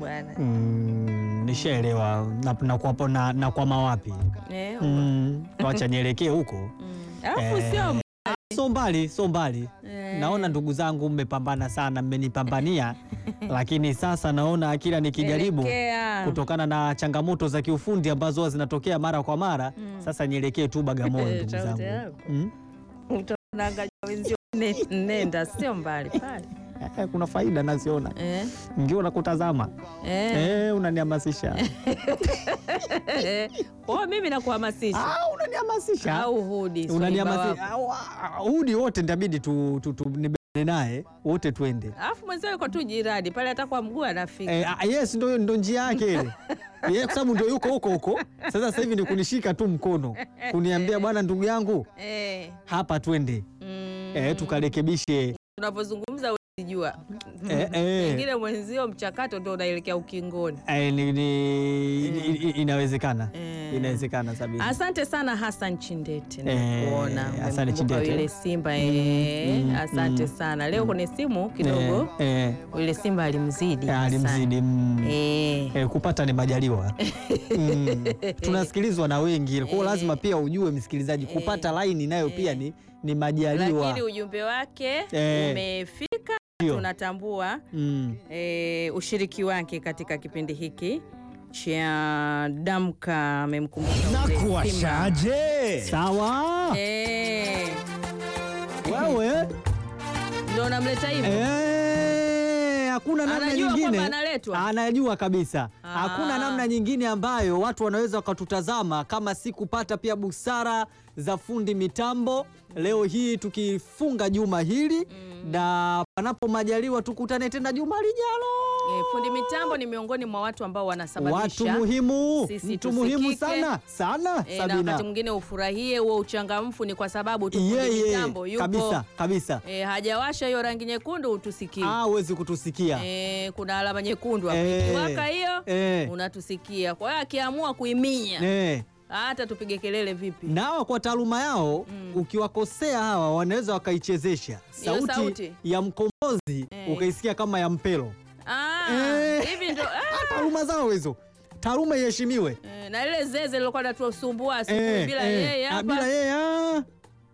bwana. Nishaelewa na kwa mawapi. Wacha nielekee huko. Alafu So mbali. Naona ndugu zangu mmepambana sana, mmenipambania. Lakini sasa naona kila nikijaribu kutokana na changamoto za kiufundi ambazo zinatokea mara kwa mara, sasa nielekee tu Bagamoyo ndugu zangu. Utaangalia wenzio nenda sio mbali pale. Kuna faida naziona. Ngiona kutazama. Unanihamasisha. Mimi nakuhamasisha. Unanihamasisha. Au Hudi. Unanihamasisha. Hudi wote nitabidi nibane naye wote twende. Alafu mwenzao yuko tu jirani pale, atakuwa mguu anafika. Yes, ndo njia yake ile. Kwa sababu ndio yuko huko. Sasa hivi ni kunishika tu mkono. Kuniambia bwana ndugu yangu. Hapa twende. Tukarekebishe. Tunapozungumza usijua. Wengine mwenzio mchakato ndio unaelekea ukingoni. Inawezekana. Inawezekana Sabina. Asante sana Hassan Chindete. Nakuona. Asante Chindete. Ile Simba asante sana. Leo kwenye simu kidogo. Ile Simba alimzidi. Kupata ni majaliwa. Tunasikilizwa na wengi. Kwa hiyo lazima pia ujue msikilizaji, kupata line nayo pia ni majaliwa. Lakini ujumbe wake umefika. Tunatambua ushiriki wake katika kipindi hiki cha Damka. Amemkumbuka nakuashaje? Sawa. Wewe ndio namleta hivi. Hakuna namna nyingine. Anajua kabisa. Hakuna namna nyingine ambayo watu wanaweza wakatutazama kama si kupata pia busara za fundi mitambo. Leo hii tukifunga juma hili na panapo majaliwa tukutane tena juma lijalo. Fundi mitambo ni miongoni mwa watu ambao wanasababisha watu muhimu, mtu muhimu sana Sabina. Na wakati mwingine ufurahie huo uchangamfu ni kwa sababu tu fundi mitambo yupo. Kabisa. Hajawasha hiyo rangi nyekundu utusikie. Huwezi kutusikia. Kuna alama nyekundu hapo. Ikiwaka hiyo unatusikia. Kwa hiyo akiamua kuiminya hata tupige kelele vipi. Nao kwa taaluma yao ukiwakosea hawa wanaweza wakaichezesha sauti ya mkombozi ukaisikia kama ya mpelo. Hivi ndo taaluma zao hizo. Taaluma iheshimiwe. Na ile zeze lilokuwa natusumbua asubuhi bila yeye hapa. Bila yeye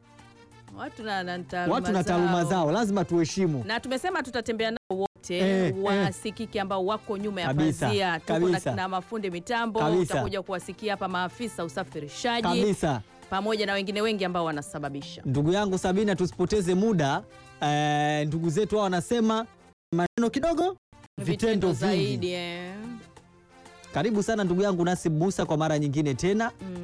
watu na taaluma zao lazima tuheshimu. Na tumesema tutatembea nao wote wasikiki ambao wako nyuma ya pazia. Tuko na mafundi mitambo, utakuja kuwasikia hapa maafisa usafirishaji pamoja na wengine wengi ambao wanasababisha. Ndugu yangu Sabina, tusipoteze muda. Ndugu zetu hao wanasema maneno kidogo, vitendo zaidi. Karibu sana ndugu yangu Nasib Musa kwa mara nyingine tena.